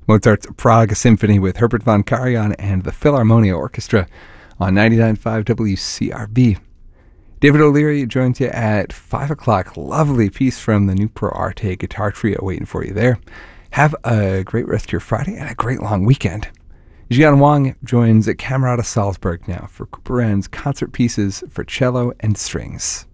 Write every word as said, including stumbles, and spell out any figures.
Mozart's Prague Symphony with Herbert von Karajan and the Philharmonia Orchestra on ninety-nine point five W C R B. David O'Leary joins you at five o'clock. Lovely piece from the new Pro Arte Guitar Trio waiting for you there. Have a great rest of your Friday and a great long weekend. Jian Wang joins Camerata Salzburg now for Couperin's concert pieces for cello and strings.